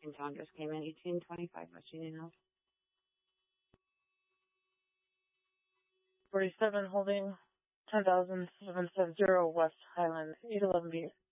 Washington Town just came in, 1825 West Union Hills. 47 holding 10,770 West Highland, 811B.